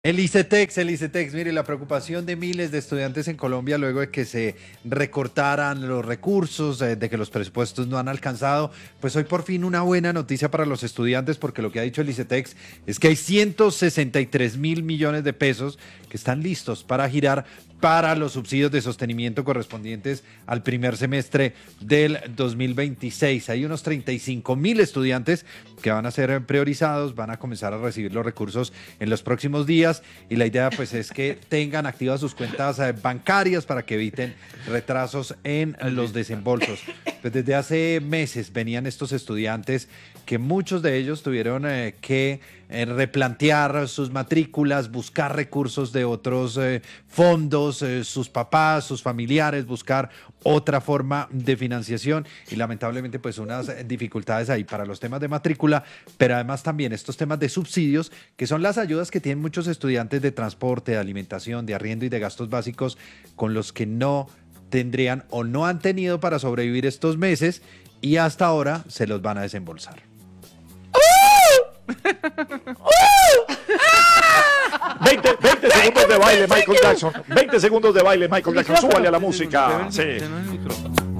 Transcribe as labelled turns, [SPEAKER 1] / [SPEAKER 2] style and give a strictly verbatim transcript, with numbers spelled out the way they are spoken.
[SPEAKER 1] El ICETEX, el ICETEX, mire, la preocupación de miles de estudiantes en Colombia luego de que se recortaran los recursos, eh, de que los presupuestos no han alcanzado, pues hoy por fin una buena noticia para los estudiantes porque lo que ha dicho el ICETEX es que hay ciento sesenta y tres mil millones de pesos que están listos para girar para los subsidios de sostenimiento correspondientes al primer semestre del dos mil veintiséis. Hay unos treinta y cinco mil estudiantes que van a ser priorizados, van a comenzar a recibir los recursos en los próximos días y la idea pues es que tengan activas sus cuentas eh, bancarias para que eviten retrasos en los desembolsos. Pues desde hace meses venían estos estudiantes que muchos de ellos tuvieron eh, que eh, replantear sus matrículas, buscar recursos de otros eh, fondos, eh, sus papás, sus familiares, buscar otra forma de financiación y lamentablemente pues unas dificultades ahí para los temas de matrícula, pero además también estos temas de subsidios, que son las ayudas que tienen muchos estudiantes de transporte, de alimentación, de arriendo y de gastos básicos con los que no tendrían o no han tenido para sobrevivir estos meses y hasta ahora se los van a desembolsar.
[SPEAKER 2] veinte, veinte segundos de baile, Michael Jackson. veinte segundos de baile, Michael Jackson. Súbale a la música. Sí.